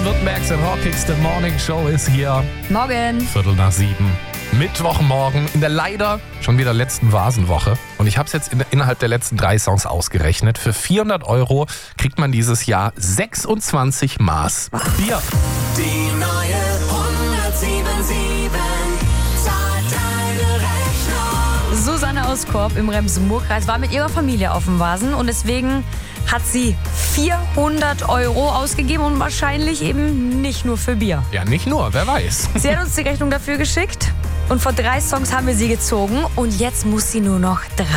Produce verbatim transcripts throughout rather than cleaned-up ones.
Baden-Württembergs rockigste Morning Show ist hier. Morgen. Viertel nach sieben. Mittwochmorgen in der leider schon wieder letzten Vasenwoche. Und ich habe es jetzt in, innerhalb der letzten drei Songs ausgerechnet. Für vierhundert Euro kriegt man dieses Jahr sechsundzwanzig Maß Bier. Die neue hundertsieben sieben zahlt deine Rechnung. Susanne aus Korb im Rems-Murr-Kreis war mit ihrer Familie auf dem Vasen und deswegen hat sie vierhundert Euro ausgegeben und wahrscheinlich eben nicht nur für Bier. Ja, nicht nur, wer weiß. Sie hat uns die Rechnung dafür geschickt und vor drei Songs haben wir sie gezogen und jetzt muss sie nur noch dran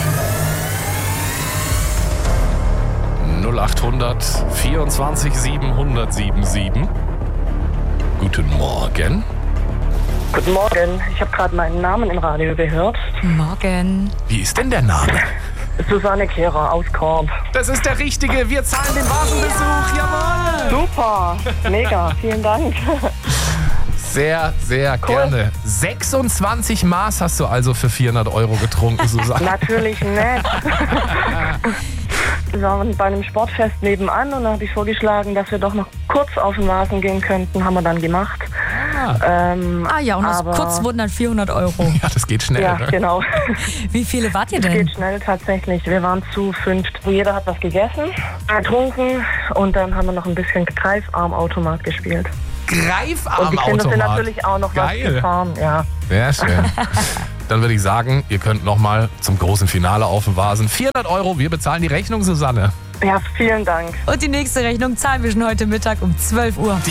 sein. null achthundert vierundzwanzig siebenhundert siebenundsiebzig. Guten Morgen. Guten Morgen, ich habe gerade meinen Namen im Radio gehört. Morgen. Wie ist denn der Name? Susanne Kehrer aus Korb. Das ist der Richtige. Wir zahlen den Vasenbesuch. Jawohl. Super, mega, vielen Dank. Sehr, sehr Cool. gerne. sechsundzwanzig Maß hast du also für vierhundert Euro getrunken, Susanne. Natürlich nicht. Wir waren bei einem Sportfest nebenan und da habe ich vorgeschlagen, dass wir doch noch kurz auf den Vasen gehen könnten. Haben wir dann gemacht. Ah, Ähm, Ah ja, und das aber, kurz wurden dann vierhundert Euro. ja, das geht schnell. Ja, Ne? genau. Wie viele wart ihr Das denn? geht schnell tatsächlich. Wir waren zu fünft. Jeder hat was gegessen, getrunken und dann haben wir noch ein bisschen Greifarmautomat gespielt. Und die Greifarmautomat. Kinder sind natürlich auch noch Geil. was gefahren. Ja. Sehr schön. Dann würde ich sagen, ihr könnt nochmal zum großen Finale auf dem Vasen. vierhundert Euro, wir bezahlen die Rechnung, Susanne. ja, vielen Dank. Und die nächste Rechnung zahlen wir schon heute Mittag um zwölf Uhr.